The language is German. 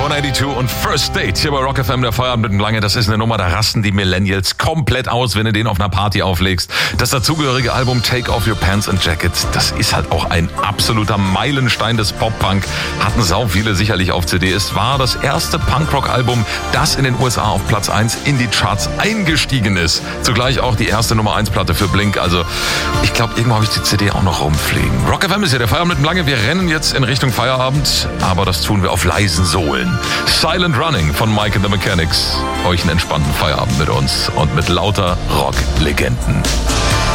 182 und First Date hier bei Rock FM, der Feierabend mit dem Lange. Das ist eine Nummer, da rasten die Millennials komplett aus, wenn du den auf einer Party auflegst. Das dazugehörige Album Take Off Your Pants and Jackets, das ist halt auch ein absoluter Meilenstein des Pop-Punk. Hatten sau viele sicherlich auf CD. Es war das erste Punkrock-Album, das in den USA auf Platz 1 in die Charts eingestiegen ist. Zugleich auch die erste Nummer 1 Platte für Blink. Also ich glaube, irgendwo habe ich die CD auch noch rumfliegen. Rock FM ist ja der Feierabend mit dem Lange. Wir rennen jetzt in Richtung Feierabend, aber das tun wir auf leisen Sohlen. Silent Running von Mike and the Mechanics. Euch einen entspannten Feierabend mit uns und mit lauter Rock-Legenden.